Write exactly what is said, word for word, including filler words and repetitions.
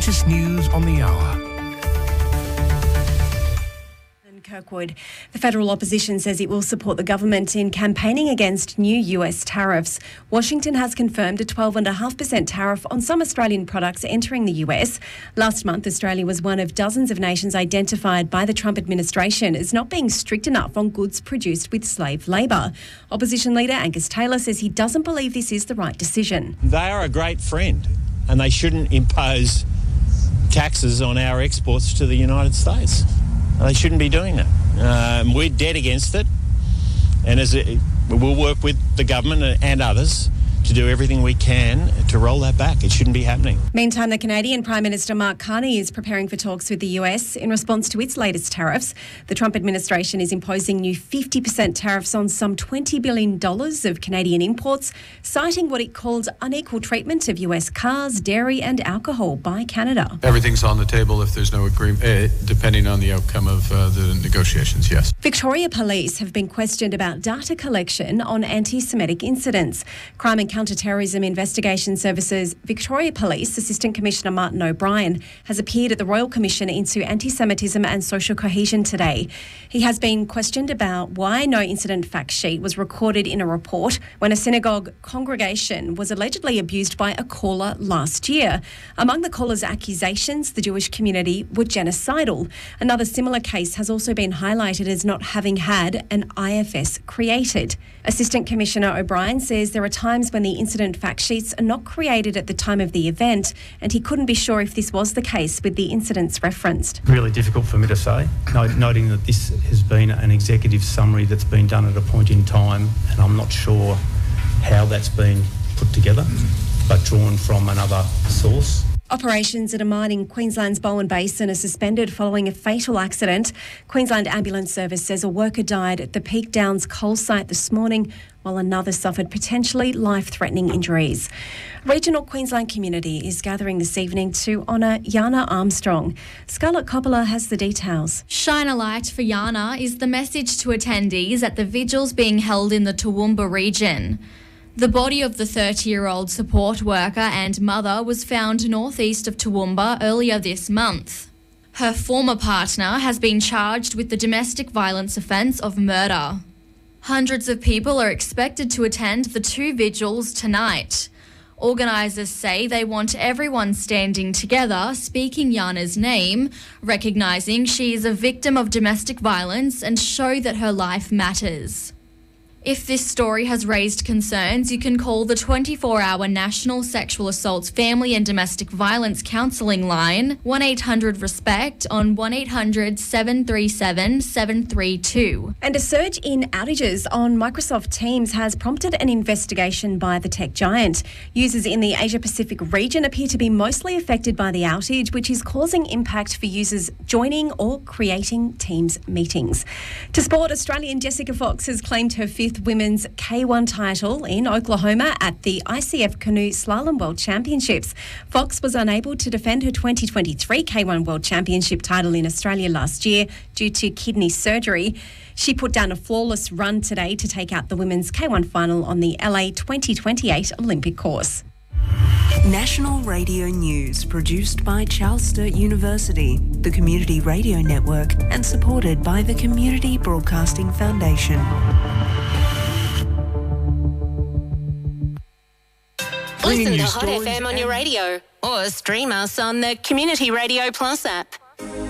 latest news on the hour. Kirkwood. The federal opposition says it will support the government in campaigning against new U S tariffs. Washington has confirmed a twelve point five percent tariff on some Australian products entering the U S. Last month, Australia was one of dozens of nations identified by the Trump administration as not being strict enough on goods produced with slave labour. Opposition leader Angus Taylor says he doesn't believe this is the right decision. They are a great friend and they shouldn't impose taxes on our exports to the United States. They shouldn't be doing that. Um, we're dead against it, and as it, we'll work with the government and others to do everything we can to roll that back. It shouldn't be happening. Meantime, the Canadian Prime Minister Mark Carney is preparing for talks with the U S in response to its latest tariffs. The Trump administration is imposing new fifty percent tariffs on some twenty billion dollars of Canadian imports, citing what it calls unequal treatment of U S cars, dairy and alcohol by Canada. Everything's on the table if there's no agreement, uh, depending on the outcome of uh, the negotiations, yes. Victoria Police have been questioned about data collection on anti-Semitic incidents. Crime and Counter-Terrorism Investigation Services Victoria Police Assistant Commissioner Martin O'Brien has appeared at the Royal Commission into Anti-Semitism and Social Cohesion today. He has been questioned about why no incident fact sheet was recorded in a report when a synagogue congregation was allegedly abused by a caller last year. Among the caller's accusations, the Jewish community were genocidal. Another similar case has also been highlighted as not having had an I F S created. Assistant Commissioner O'Brien says there are times when the incident fact sheets are not created at the time of the event, and he couldn't be sure if this was the case with the incidents referenced. Really difficult for me to say, noting that this has been an executive summary that's been done at a point in time, and I'm not sure how that's been put together, but drawn from another source. Operations at a mine in Queensland's Bowen Basin are suspended following a fatal accident. Queensland Ambulance Service says a worker died at the Peak Downs coal site this morning, while another suffered potentially life-threatening injuries. Regional Queensland community is gathering this evening to honour Yana Armstrong. Scarlett Coppola has the details. Shine a light for Yana is the message to attendees at the vigils being held in the Toowoomba region. The body of the thirty-year-old support worker and mother was found northeast of Toowoomba earlier this month. Her former partner has been charged with the domestic violence offence of murder. Hundreds of people are expected to attend the two vigils tonight. Organisers say they want everyone standing together, speaking Yana's name, recognising she is a victim of domestic violence and show that her life matters. If this story has raised concerns, you can call the twenty-four hour National Sexual Assaults Family and Domestic Violence Counselling line, one eight hundred RESPECT on one eight hundred seven three seven seven three two. And a surge in outages on Microsoft Teams has prompted an investigation by the tech giant. Users in the Asia-Pacific region appear to be mostly affected by the outage, which is causing impact for users joining or creating Teams meetings. To sport, Australian Jessica Fox has claimed her fifth women's K one title in Oklahoma at the I C F Canoe Slalom World Championships. Fox was unable to defend her twenty twenty-three K one World Championship title in Australia last year due to kidney surgery. She put down a flawless run today to take out the women's K one final on the L A twenty twenty-eight Olympic course. National Radio News, produced by Charles Sturt University, the Community Radio Network, and supported by the Community Broadcasting Foundation. Listen to Hot F M on your radio or stream us on the Community Radio Plus app.